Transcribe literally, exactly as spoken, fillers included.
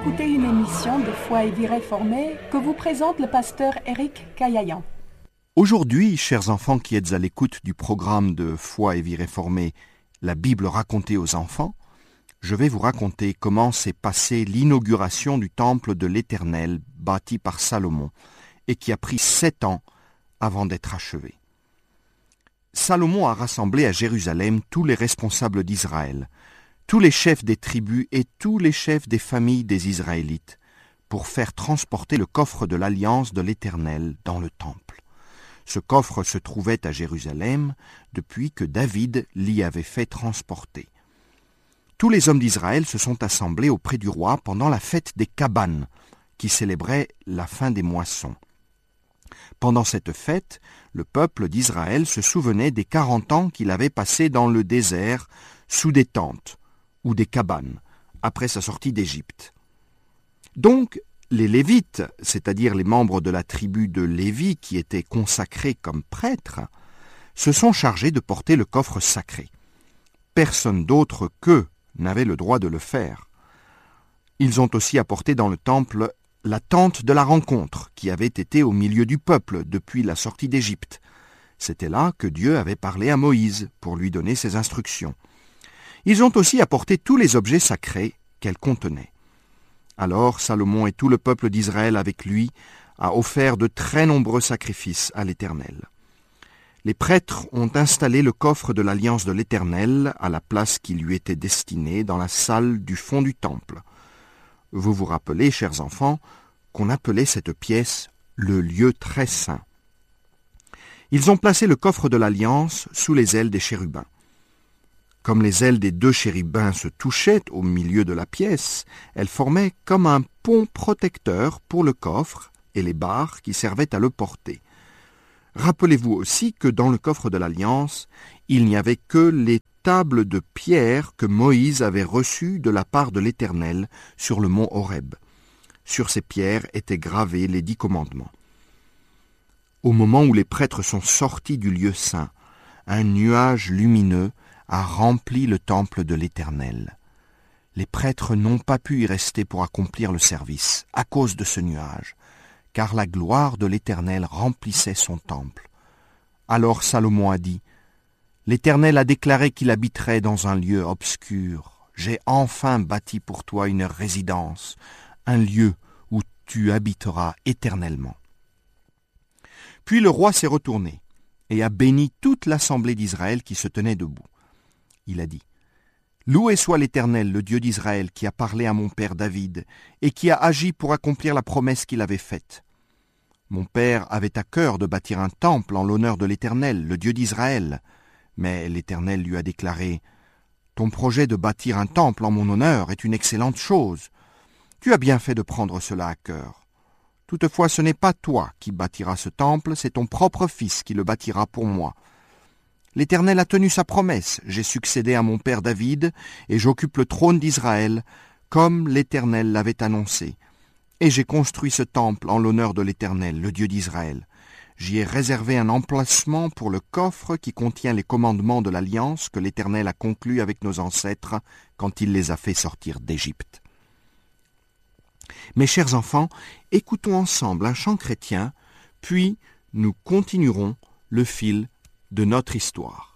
écoutez une émission de Foi et Vie réformée que vous présente le pasteur Éric Caillayan. Aujourd'hui, chers enfants qui êtes à l'écoute du programme de Foi et Vie réformée, la Bible racontée aux enfants, je vais vous raconter comment s'est passée l'inauguration du temple de l'Éternel bâti par Salomon et qui a pris sept ans avant d'être achevé. Salomon a rassemblé à Jérusalem tous les responsables d'Israël, tous les chefs des tribus et tous les chefs des familles des Israélites, pour faire transporter le coffre de l'Alliance de l'Éternel dans le temple. Ce coffre se trouvait à Jérusalem depuis que David l'y avait fait transporter. Tous les hommes d'Israël se sont assemblés auprès du roi pendant la fête des cabanes, qui célébrait la fin des moissons. Pendant cette fête, le peuple d'Israël se souvenait des quarante ans qu'il avait passés dans le désert, sous des tentes ou des cabanes, après sa sortie d'Égypte. Donc, les Lévites, c'est-à-dire les membres de la tribu de Lévi qui étaient consacrés comme prêtres, se sont chargés de porter le coffre sacré. Personne d'autre qu'eux n'avait le droit de le faire. Ils ont aussi apporté dans le temple la tente de la rencontre qui avait été au milieu du peuple depuis la sortie d'Égypte. C'était là que Dieu avait parlé à Moïse pour lui donner ses instructions. Ils ont aussi apporté tous les objets sacrés qu'elle contenait. Alors Salomon et tout le peuple d'Israël avec lui a offert de très nombreux sacrifices à l'Éternel. Les prêtres ont installé le coffre de l'Alliance de l'Éternel à la place qui lui était destinée dans la salle du fond du temple. Vous vous rappelez, chers enfants, qu'on appelait cette pièce le lieu très saint. Ils ont placé le coffre de l'Alliance sous les ailes des chérubins. Comme les ailes des deux chérubins se touchaient au milieu de la pièce, elles formaient comme un pont protecteur pour le coffre et les barres qui servaient à le porter. Rappelez-vous aussi que dans le coffre de l'Alliance, il n'y avait que les tables de pierre que Moïse avait reçues de la part de l'Éternel sur le mont Horeb. Sur ces pierres étaient gravés les dix commandements. Au moment où les prêtres sont sortis du lieu saint, un nuage lumineux a rempli le temple de l'Éternel. Les prêtres n'ont pas pu y rester pour accomplir le service à cause de ce nuage, car la gloire de l'Éternel remplissait son temple. Alors Salomon a dit, « L'Éternel a déclaré qu'il habiterait dans un lieu obscur. J'ai enfin bâti pour toi une résidence, un lieu où tu habiteras éternellement. » Puis le roi s'est retourné et a béni toute l'assemblée d'Israël qui se tenait debout. Il a dit, « Loué soit l'Éternel, le Dieu d'Israël, qui a parlé à mon père David et qui a agi pour accomplir la promesse qu'il avait faite. Mon père avait à cœur de bâtir un temple en l'honneur de l'Éternel, le Dieu d'Israël. Mais l'Éternel lui a déclaré, « Ton projet de bâtir un temple en mon honneur est une excellente chose. Tu as bien fait de prendre cela à cœur. Toutefois, ce n'est pas toi qui bâtiras ce temple, c'est ton propre fils qui le bâtira pour moi. L'Éternel a tenu sa promesse, j'ai succédé à mon père David, et j'occupe le trône d'Israël, comme l'Éternel l'avait annoncé. Et j'ai construit ce temple en l'honneur de l'Éternel, le Dieu d'Israël. J'y ai réservé un emplacement pour le coffre qui contient les commandements de l'Alliance que l'Éternel a conclus avec nos ancêtres quand il les a fait sortir d'Égypte. » Mes chers enfants, écoutons ensemble un chant chrétien, puis nous continuerons le fil de notre histoire.